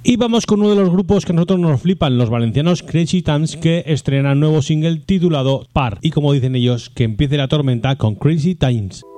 Y vamos con uno de los grupos que a nosotros nos flipan, los valencianos Crazy Times, que estrenan nuevo single titulado Par. Y como dicen ellos, que empiece la tormenta con Crazy Times.